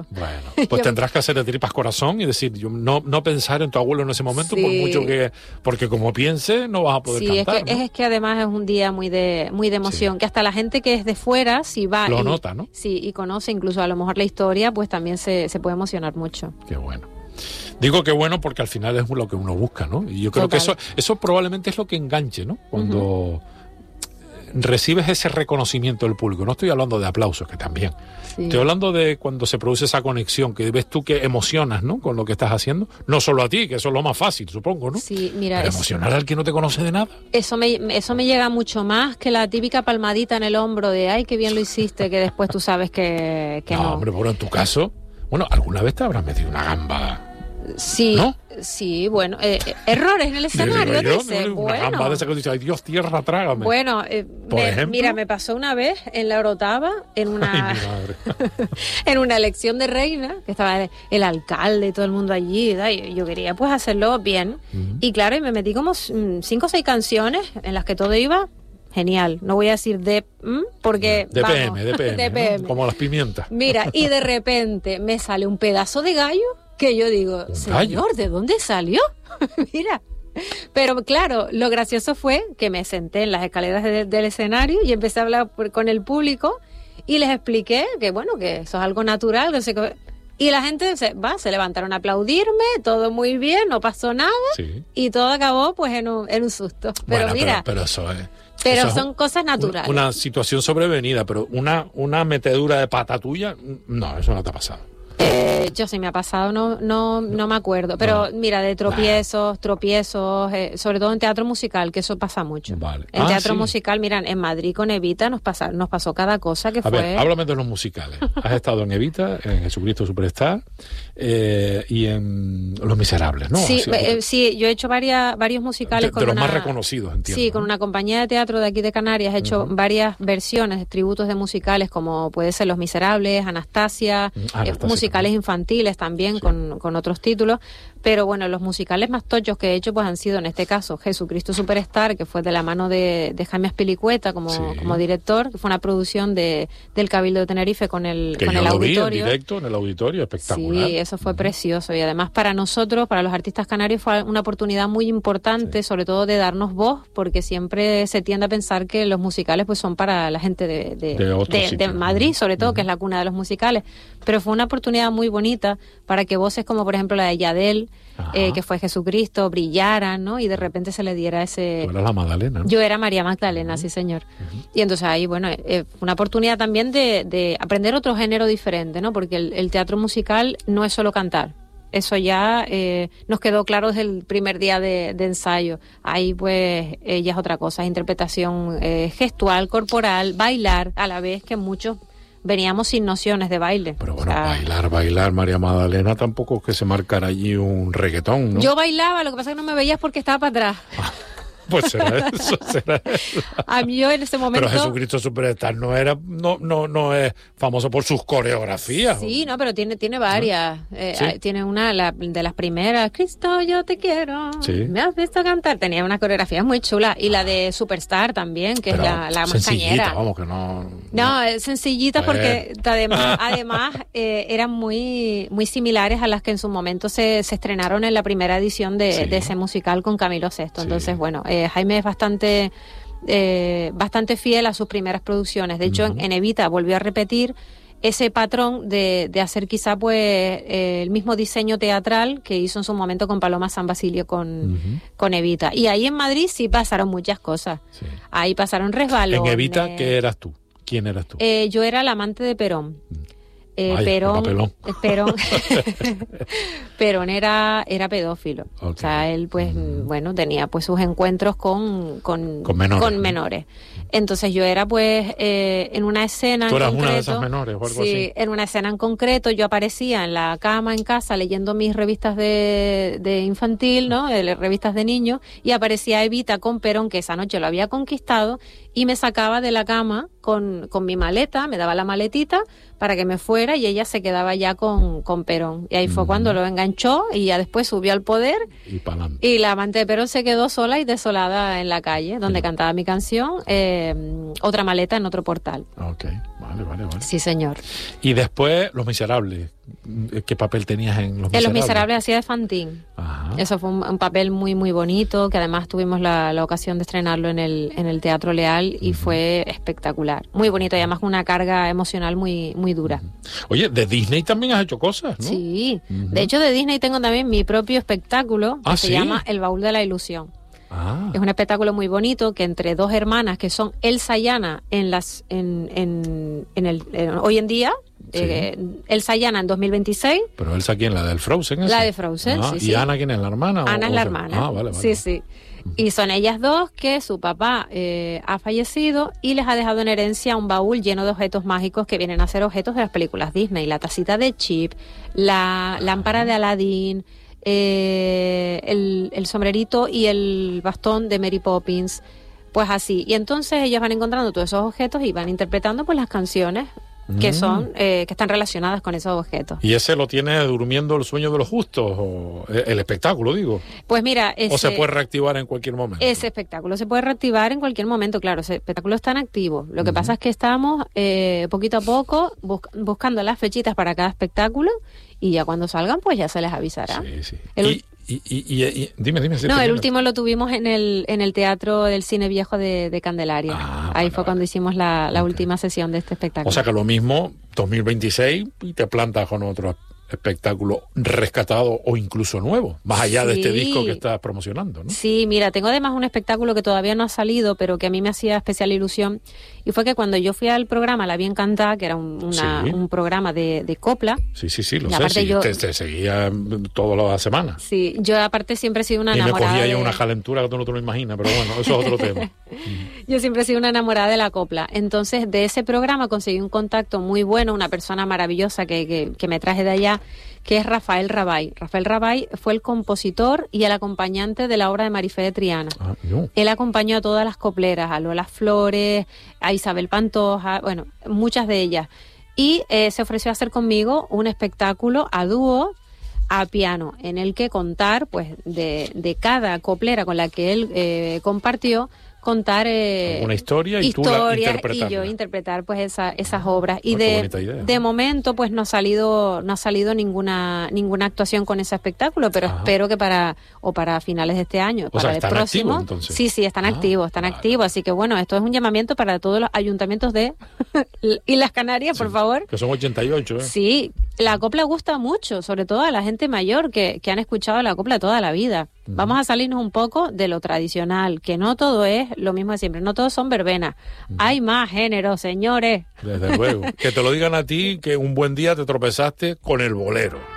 Bueno, pues tendrás que hacer de tripas corazón y decir, yo no pensar en tu abuelo en ese momento, Sí. por mucho que... Porque como piense, no vas a poder cantar, es que, ¿no? es que además es un día muy de emoción, Sí. que hasta la gente que es de fuera, si va Lo nota, ¿no? Sí, y conoce incluso a lo mejor la historia, pues también se puede emocionar mucho. Qué bueno. Digo que bueno porque al final es lo que uno busca, ¿no? Y yo creo Total. que eso probablemente es lo que enganche, ¿no? Cuando recibes ese reconocimiento del público. No estoy hablando de aplausos, que también. Sí. Estoy hablando de cuando se produce esa conexión, que ves tú que emocionas, ¿no? Con lo que estás haciendo. No solo a ti, que eso es lo más fácil, supongo, ¿no? Sí, mira, Pero emocionar al que no te conoce de nada. eso me llega mucho más que la típica palmadita en el hombro de ay, qué bien lo hiciste, que después tú sabes que no. Hombre, bueno, en tu caso, bueno, alguna vez te habrás metido una gamba. Sí, ¿No? sí, bueno, errores en el escenario, Digo yo, dice, ¿no? Una bueno. gamba de esa que dice, ay Dios, tierra, trágame. Bueno, Por ejemplo. mira, me pasó una vez en la Orotava, en una Ay, mi madre. en una elección de reina, que estaba el alcalde y todo el mundo allí, y yo quería pues hacerlo bien. Y claro, y me metí como 5 o 6 canciones en las que todo iba genial. No voy a decir porque vamos, DPM, ¿no? Como las pimientas. Mira, y de repente me sale un pedazo de gallo que yo digo, señor, ¿de dónde salió? Mira. Pero claro, lo gracioso fue que me senté en las escaleras del escenario y empecé a hablar con el público y les expliqué que bueno, que eso es algo natural, que y la gente se levantaron a aplaudirme, todo muy bien, no pasó nada, Sí. y todo acabó pues en un susto. Pero Bueno, mira, pero eso es... pero eso son es cosas naturales. Una situación sobrevenida, pero una metedura de pata tuya, no, eso no te ha pasado. Yo sí me ha pasado, no me acuerdo. Pero mira, de tropiezos, sobre todo en teatro musical, que eso pasa mucho. Vale. En teatro sí. musical, mira, en Madrid con Evita nos pasó cada cosa que A fue... ver, háblame de los musicales. Has estado en Evita, en Jesucristo Superstar y en Los Miserables, ¿no? Sí, Así, sí, yo he hecho varios musicales de con los una... más reconocidos, entiendo. Sí, con ¿no? una compañía de teatro de aquí de Canarias he hecho varias versiones, tributos de musicales, como puede ser Los Miserables, Anastasia, musicales también. infantiles también, Sí. con otros títulos. Pero bueno, los musicales más tochos que he hecho pues han sido en este caso Jesucristo Superstar, que fue de la mano de Jaime Azpilicueta como director, que fue una producción del Cabildo de Tenerife con el Lo vi auditorio. en directo en el auditorio, espectacular. Sí, eso fue precioso, y además para nosotros, para los artistas canarios, fue una oportunidad muy importante, sobre todo de darnos voz, porque siempre se tiende a pensar que los musicales pues son para la gente de Madrid, sobre todo, que es la cuna de los musicales, pero fue una oportunidad muy bonita para que voces como por ejemplo la de Yadel, que fue Jesucristo, brillaran, ¿no? Y de repente se le diera ese... Tú eras la Magdalena, ¿no? Yo era María Magdalena, sí señor. Y entonces ahí, bueno, una oportunidad también de aprender otro género diferente, ¿no? Porque el teatro musical no es solo cantar. Eso ya nos quedó claro desde el primer día de ensayo. Ahí pues ya es otra cosa, es interpretación gestual, corporal, bailar, a la vez que muchos veníamos sin nociones de baile. Pero bueno, bailar, María Magdalena, tampoco es que se marcara allí un reggaetón, ¿no? Yo bailaba, lo que pasa es que no me veías porque estaba para atrás. Pues será eso. A mí yo en ese momento... Pero Jesucristo Superstar no es famoso por sus coreografías. Sí, no, pero tiene varias. ¿Sí? Tiene una de las primeras, Cristo, yo te quiero, Sí. me has visto cantar. Tenía una coreografía muy chula. Y la de Superstar también, que Pero es la más sencillita, cañera. vamos, que no... No, sencillitas porque además eran muy similares a las que en su momento se estrenaron en la primera edición de ese musical con Camilo Sesto. Entonces, bueno, Jaime es bastante fiel a sus primeras producciones. De hecho, en Evita volvió a repetir ese patrón de hacer quizá pues el mismo diseño teatral que hizo en su momento con Paloma San Basilio con Evita. Y ahí en Madrid sí pasaron muchas cosas. Sí. Ahí pasaron resbalones. En Evita, ¿qué eras tú? ¿Quién eras tú? Yo era la amante de Perón. Perón era pedófilo. Okay. O sea, él pues bueno, tenía pues sus encuentros con menores. Entonces yo era pues en una escena ¿Tú eras en concreto, una de esas menores o algo así? Sí, en una escena en concreto yo aparecía en la cama en casa leyendo mis revistas de infantil, ¿no? Revistas de niños, y aparecía Evita con Perón, que esa noche lo había conquistado, y me sacaba de la cama con mi maleta, me daba la maletita para que me fuera y ella se quedaba ya con Perón. Y ahí fue cuando lo enganchó y ya después subió al poder. Y pa'lante. Y la amante de Perón se quedó sola y desolada en la calle, donde cantaba mi canción, Otra maleta en otro portal. Ok, vale. Sí, señor. Y después, Los Miserables. ¿Qué papel tenías en Los Miserables? En Los Miserables hacía de Fantín. Ajá. Eso fue un papel muy, muy bonito, que además tuvimos la ocasión de estrenarlo en el Teatro Leal y fue espectacular. Muy bonito y además con una carga emocional muy, muy dura. Oye, de Disney también has hecho cosas, ¿no? Sí. De hecho, de Disney tengo también mi propio espectáculo que se llama El Baúl de la Ilusión. Es un espectáculo muy bonito que entre dos hermanas que son Elsa y Anna hoy en día, Elsa y Anna en 2026. ¿Pero Elsa quién? ¿La del Frozen? La de Frozen, ¿Y Anna quién es? ¿La hermana? Ana es la hermana. Vale. Sí. Y son ellas dos que su papá ha fallecido y les ha dejado en herencia un baúl lleno de objetos mágicos que vienen a ser objetos de las películas Disney. La tacita de Chip, la lámpara de Aladdin, el sombrerito y el bastón de Mary Poppins, pues así. Y entonces ellos van encontrando todos esos objetos y van interpretando pues las canciones que son que están relacionadas con esos objetos. ¿Y ese lo tiene durmiendo el sueño de los justos? ¿O el espectáculo, digo? Pues mira... ¿O se puede reactivar en cualquier momento? Ese espectáculo se puede reactivar en cualquier momento, claro. Ese espectáculo está en activo. Lo que pasa es que estamos poquito a poco buscando las fechitas para cada espectáculo y ya cuando salgan pues ya se les avisará. Sí. Dime. No, el último lo tuvimos en el Teatro del Cine Viejo de Candelaria. Ahí fue cuando hicimos la última sesión de este espectáculo. O sea que lo mismo, 2026, y te plantas con otro espectáculo rescatado o incluso nuevo, más allá de este disco que estás promocionando, ¿no? Sí, mira, tengo además un espectáculo que todavía no ha salido, pero que a mí me hacía especial ilusión, y fue que cuando yo fui al programa La Bien Cantada, que era un programa de copla. Sí, lo sé, te seguía toda la semana. Sí, yo aparte siempre he sido una enamorada. Y me cogía yo una calentura que tú no te lo imaginas, pero bueno, eso es otro tema. Yo siempre he sido una enamorada de la copla. Entonces, de ese programa conseguí un contacto muy bueno, una persona maravillosa que me traje de allá, que es Rafael Rabay. Rafael Rabay fue el compositor y el acompañante de la obra de Marifé de Triana. Él acompañó a todas las copleras, a Lola Flores, a Isabel Pantoja, bueno, muchas de ellas. Y se ofreció a hacer conmigo un espectáculo a dúo, a piano, en el que contar pues de cada coplera con la que él compartió, contar una historia y tú la interpretarla. Y yo interpretar pues esas obras. Y de momento pues no ha salido ninguna actuación con ese espectáculo, pero espero que para finales de este año, para el próximo. Activos, entonces. Sí, están activos, Así que bueno, esto es un llamamiento para todos los ayuntamientos de Islas Canarias, por favor. Que son 88, ¿eh? Sí, la copla gusta mucho, sobre todo a la gente mayor que han escuchado la copla toda la vida. Vamos a salirnos un poco de lo tradicional, que no todo es lo mismo de siempre, no todos son verbenas. Hay más géneros, señores. Desde luego. Que te lo digan a ti, que un buen día te tropezaste con el bolero.